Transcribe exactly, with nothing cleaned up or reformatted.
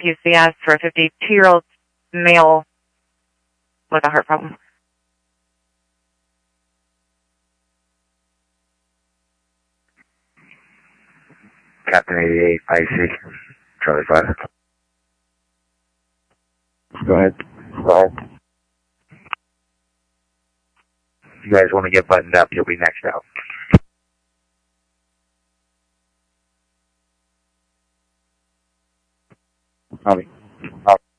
U C S for a fifty-two-year-old male with a heart problem. Captain eighty-eight, I C, Charlie five. Go ahead. Go ahead. If you guys want to get buttoned up, you'll be next out. Copy. Copy.